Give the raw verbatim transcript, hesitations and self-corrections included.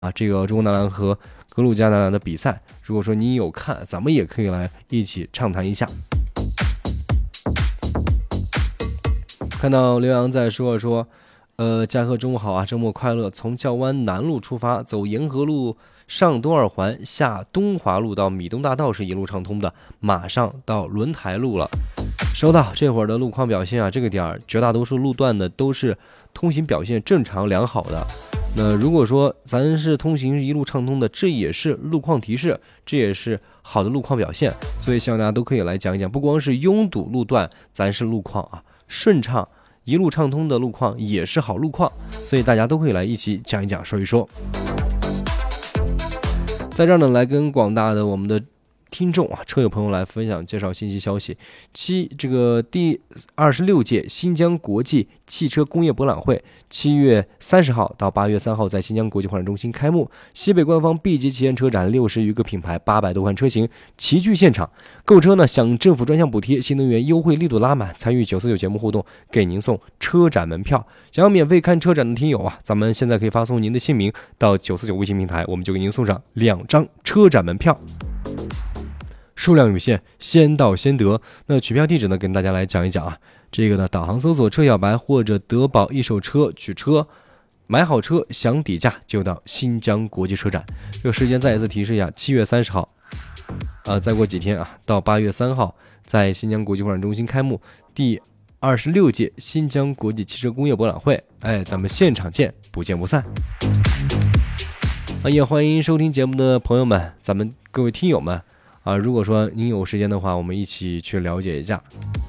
啊，这个中国男篮和格鲁吉亚男篮的比赛，如果说你有看，咱们也可以来一起畅谈一下。看到刘洋在说说，呃，嘉禾中午好啊，周末快乐。从教湾南路出发，走沿河路上东二环，下东华路到米东大道是一路畅通的，马上到轮台路了。收到，这会儿的路况表现啊，这个点儿绝大多数路段呢都是通行表现正常良好的。那如果说咱是通行一路畅通的，这也是路况提示，这也是好的路况表现。所以希望大家都可以来讲一讲，不光是拥堵路段，咱是路况啊。顺畅一路畅通的路况也是好路况，所以大家都可以来一起讲一讲说一说。在这儿呢，来跟广大的我们的听众啊车友朋友来分享介绍信息消息。七这个第二十六届新疆国际汽车工业博览会七月三十号到八月三号在新疆国际会展中心开幕。西北官方 B 级旗舰车展，六十余个品牌，八百多款车型齐聚现场。购车呢享政府专项补贴，新能源优惠力度拉满。参与九四九节目互动，给您送车展门票。想要免费看车展的听友啊，咱们现在可以发送您的姓名到九四九微信平台，我们就给您送上两张车展门票。数量有限，先到先得。那取票地址呢，跟大家来讲一讲啊。这个呢，导航搜索车小白或者德宝一手车取车，买好车享底价就到新疆国际车展。这个时间再一次提示一下，七月三十号，啊、呃，再过几天啊，到八月三号，在新疆国际会展中心开幕第二十六届新疆国际汽车工业博览会。哎，咱们现场见，不见不散。啊，也欢迎收听节目的朋友们，咱们各位听友们。啊，如果说您有时间的话，我们一起去了解一下。